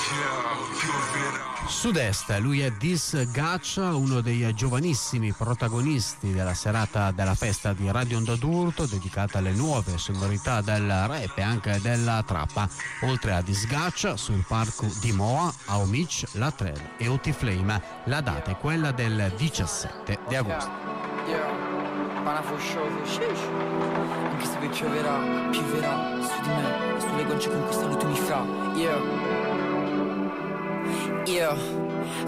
Sud-Est, lui è Dis Gaccia, uno dei giovanissimi protagonisti della serata della festa di Radio Onda d'Urto, dedicata alle nuove sonorità del rap e anche della trappa. Oltre a Dis Gaccia, sul palco di Moa, Aomich, Latrell e Otiflame. La data è quella del 17 di agosto. Anche se pioverà, pioverà su di me, sulle gocce con questa luce mi fra. Yeah.